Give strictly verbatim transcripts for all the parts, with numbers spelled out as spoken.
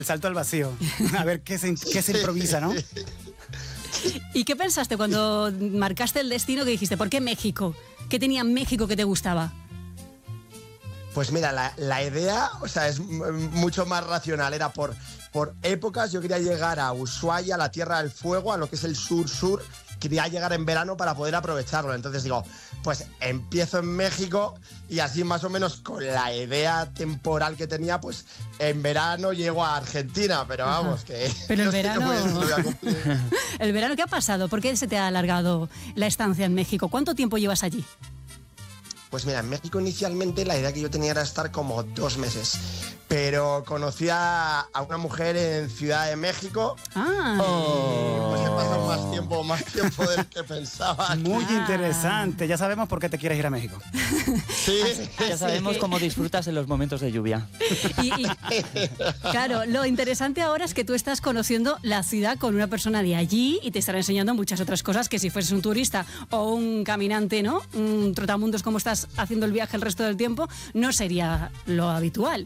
El salto al vacío. A ver qué se, qué se improvisa, ¿no? ¿Y qué pensaste cuando marcaste el destino que dijiste, ¿por qué México? ¿Qué tenía México que te gustaba? Pues mira, la, la idea, o sea, es mucho más racional. Era por, por épocas, yo quería llegar a Ushuaia, a la Tierra del Fuego, a lo que es el sur-sur. Quería llegar en verano para poder aprovecharlo. Entonces digo, pues empiezo en México y así más o menos con la idea temporal que tenía, pues en verano llego a Argentina. Pero vamos, que... Pero el no sé verano... cómo se lo voy a cumplir. ¿El verano qué ha pasado? ¿Por qué se te ha alargado la estancia en México? ¿Cuánto tiempo llevas allí? Pues mira, en México inicialmente la idea que yo tenía era estar como dos meses. Pero conocí a, a una mujer en Ciudad de México. Ah. Y pues he pasado más tiempo, más tiempo del que pensaba. Muy Ah. interesante. Ya sabemos por qué te quieres ir a México. Sí. Ya sabemos cómo disfrutas en los momentos de lluvia. Y, y, claro, lo interesante ahora es que tú estás conociendo la ciudad con una persona de allí y te estará enseñando muchas otras cosas que si fueses un turista o un caminante, ¿no? Un trotamundos como estás haciendo el viaje el resto del tiempo, no sería lo habitual.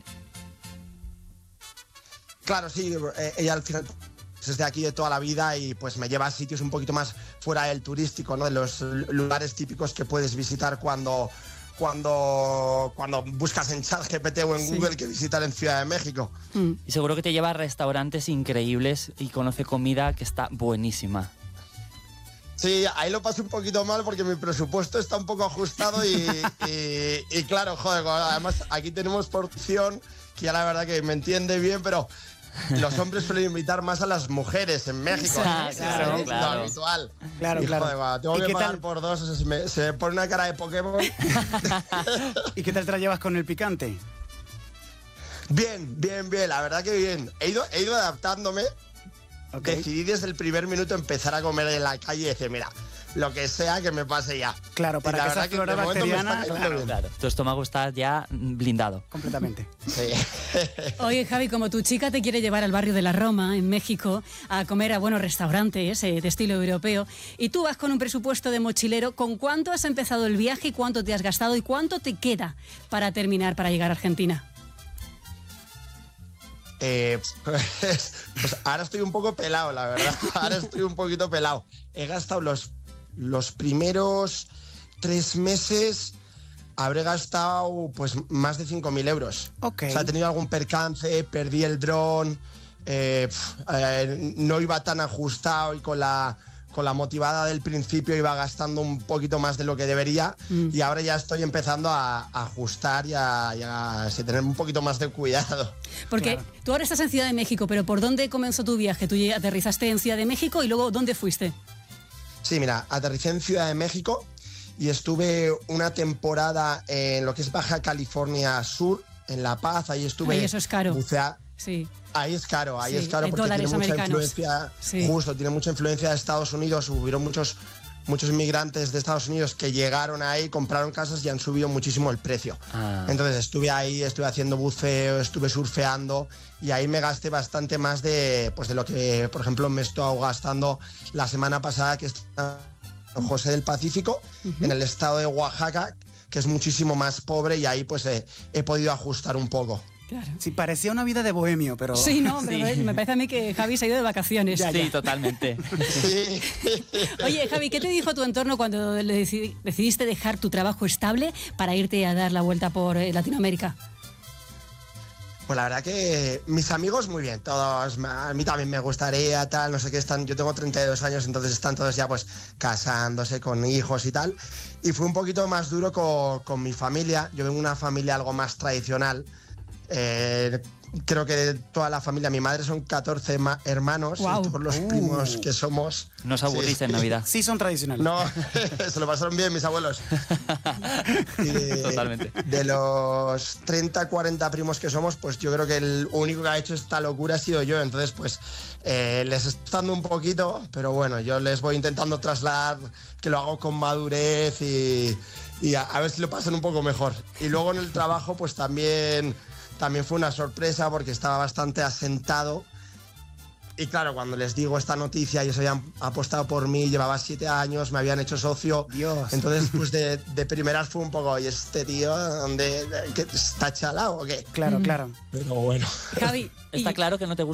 Claro, sí, eh, ella al final es de aquí de toda la vida y pues me lleva a sitios un poquito más fuera del turístico, ¿no? De los lugares típicos que puedes visitar cuando, cuando, cuando buscas en ChatGPT o en Sí. Google que visitar en Ciudad de México. Mm. Y seguro que te lleva a restaurantes increíbles y conoce comida que está buenísima. Sí, ahí lo paso un poquito mal porque mi presupuesto está un poco ajustado y, y, y claro, joder, además aquí tenemos porción que ya la verdad que me entiende bien, pero los hombres suelen invitar más a las mujeres en México. Ah, ¿no? claro, es claro. lo habitual. Claro, Y, claro. joder, va, tengo ¿Y que qué pagar tal? por dos, o sea, se me, se me pone una cara de Pokémon. ¿Y qué tal te la llevas con el picante? Bien, bien, bien, la verdad que bien. He ido, he ido adaptándome. Ok. Decidí desde el primer minuto empezar a comer en la calle y decir, mira, lo que sea que me pase ya. Claro, Y para la que esa verdad flora de momento me está bacteriana... cayendo Claro, bien. Claro, tu estómago está ya blindado. completamente. Sí. Oye, Javi, como tu chica te quiere llevar al barrio de la Roma, en México, a comer a buenos restaurantes eh, de estilo europeo, y tú vas con un presupuesto de mochilero, ¿con cuánto has empezado el viaje y cuánto te has gastado y cuánto te queda para terminar, para llegar a Argentina? Eh, pues, pues ahora estoy un poco pelado, la verdad. Ahora estoy un poquito pelado. He gastado los, los primeros tres meses, habré gastado pues más de cinco mil euros. Ok. O sea, he tenido algún percance, perdí el dron, eh, pf, eh, no iba tan ajustado y con la, con la motivada del principio iba gastando un poquito más de lo que debería Mm. y ahora ya estoy empezando a, a ajustar y a, y a- a tener un poquito más de cuidado. Porque Claro. tú ahora estás en Ciudad de México, pero ¿por dónde comenzó tu viaje? Tú ya aterrizaste en Ciudad de México y luego ¿dónde fuiste? Sí, mira, aterricé en Ciudad de México y estuve una temporada en lo que es Baja California Sur, en La Paz, ahí estuve... Ay, eso es caro. bucea- Sí. Ahí es caro, ahí Sí, es caro hay porque dólares tiene mucha americanos. influencia, Sí. justo, tiene mucha influencia de Estados Unidos, hubieron muchos, muchos inmigrantes de Estados Unidos que llegaron ahí, compraron casas y han subido muchísimo el precio. Ah. Entonces estuve ahí, estuve haciendo buceo, estuve surfeando y ahí me gasté bastante más de, pues de lo que, por ejemplo, me estoy gastando la semana pasada que está en José del Pacífico, en el estado de Oaxaca, que es muchísimo más pobre y ahí pues eh, he podido ajustar un poco. Claro. Sí, parecía una vida de bohemio, pero... Sí, no, Sí. pero me parece a mí que Javi se ha ido de vacaciones. Sí, totalmente. Sí. Oye, Javi, ¿qué te dijo tu entorno cuando le decidi- decidiste dejar tu trabajo estable para irte a dar la vuelta por eh, Latinoamérica? Pues la verdad que mis amigos muy bien, todos, a mí también me gustaría, tal, no sé qué, están, yo tengo treinta y dos años, entonces están todos ya pues casándose con hijos y tal, y fue un poquito más duro con, con mi familia, yo vengo de una familia algo más tradicional, eh, creo que de toda la familia, mi madre son catorce ma- hermanos, Guau. y todos los Uh. primos que somos... Nos aburrís en Navidad. Sí son tradicionales. No, se lo pasaron bien mis abuelos. Y de, Totalmente. De los treinta, cuarenta primos que somos, pues yo creo que el único que ha hecho esta locura ha sido yo. Entonces, pues eh, les estoy dando un poquito, pero bueno, yo les voy intentando trasladar que lo hago con madurez y, y a, a ver si lo pasan un poco mejor. Y luego en el trabajo, pues también, también fue una sorpresa porque estaba bastante asentado. Y claro, cuando les digo esta noticia, ellos habían apostado por mí, llevaba siete años, me habían hecho socio. Dios. Entonces, pues de, de primeras fue un poco, ¿y este tío dónde, qué, está chalado o qué? Claro, claro. Pero bueno. Javi, Está y- claro que no te gusta